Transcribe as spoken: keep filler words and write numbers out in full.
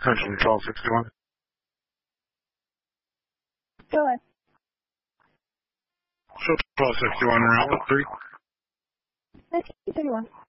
Attention, twelve sixty-one. Go ahead. So twelve sixty-one, round three. nineteen thirty-one.